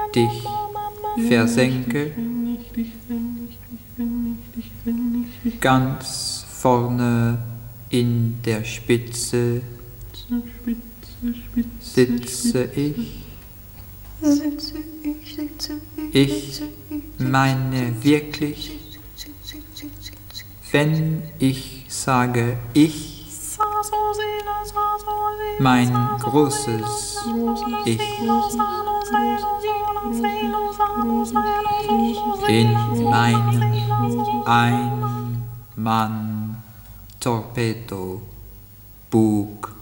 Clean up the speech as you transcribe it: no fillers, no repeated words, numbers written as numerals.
dich versenke, ganz vorne in der Spitze sitze ich. Ich meine wirklich, wenn ich sage ich, mein großes Ich. In meinem Ein-Mann-Torpedo-Bug.